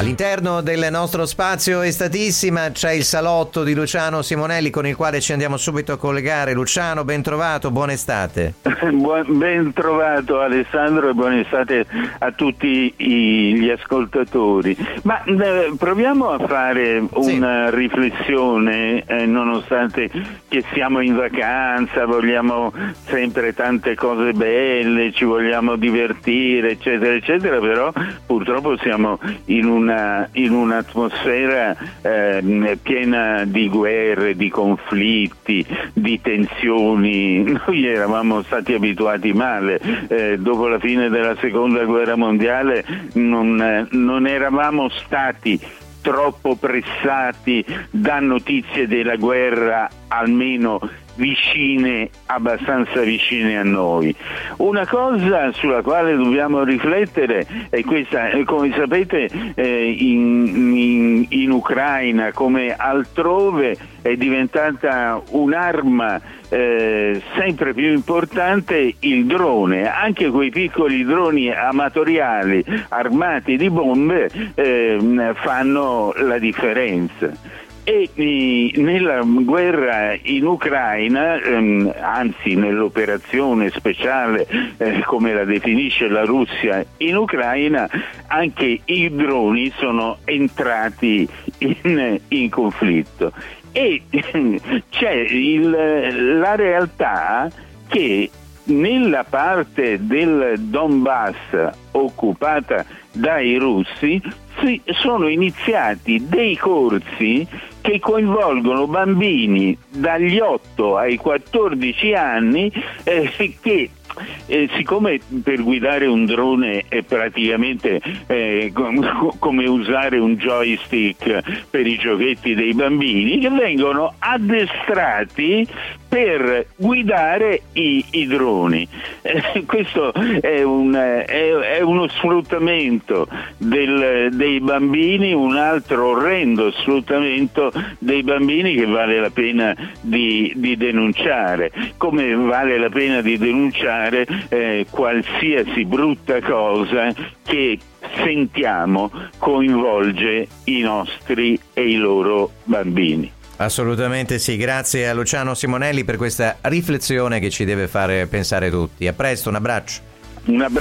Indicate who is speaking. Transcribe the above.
Speaker 1: All'interno del nostro spazio Estatissima c'è il salotto di Luciano Simonelli con il quale ci andiamo subito a collegare. Luciano, ben trovato, buona estate.
Speaker 2: Ben trovato Alessandro e buona estate a tutti gli ascoltatori. Ma proviamo a fare una riflessione, nonostante che siamo in vacanza, vogliamo sempre tante cose belle, ci vogliamo divertire, eccetera, eccetera, però purtroppo siamo in un'atmosfera piena di guerre, di conflitti, di tensioni. Noi eravamo stati abituati male, dopo la fine della seconda guerra mondiale non eravamo stati troppo pressati da notizie della guerra, almeno abbastanza vicine a noi. Una cosa sulla quale dobbiamo riflettere è questa: come sapete, in Ucraina come altrove è diventata un'arma sempre più importante il drone. Anche quei piccoli droni amatoriali armati di bombe fanno la differenza. E nella guerra in Ucraina, anzi nell'operazione speciale come la definisce la Russia in Ucraina, anche i droni sono entrati in conflitto. E c'è la realtà che nella parte del Donbass occupata dai russi sono iniziati dei corsi che coinvolgono bambini dagli 8 ai 14 anni che siccome per guidare un drone è praticamente come usare un joystick per i giochetti dei bambini, che vengono addestrati per guidare i droni. Questo è uno sfruttamento dei bambini, un altro orrendo sfruttamento dei bambini che vale la pena di denunciare, come vale la pena di denunciare qualsiasi brutta cosa che sentiamo coinvolge i nostri e i loro bambini.
Speaker 1: Assolutamente sì, grazie a Luciano Simonelli per questa riflessione che ci deve fare pensare tutti. A presto, un abbraccio.
Speaker 2: Un abbraccio.